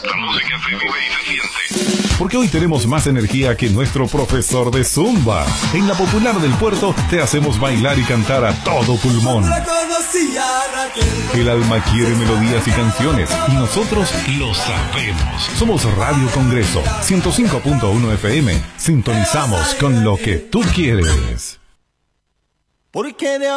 La música se vive y se siente. Porque hoy tenemos más energía que nuestro profesor de Zumba. En la Popular del Puerto te hacemos bailar y cantar a todo pulmón. El alma quiere melodías y canciones y nosotros lo sabemos. Somos Radio Congreso 105.1 FM. Sintonizamos con lo que tú quieres. Porque de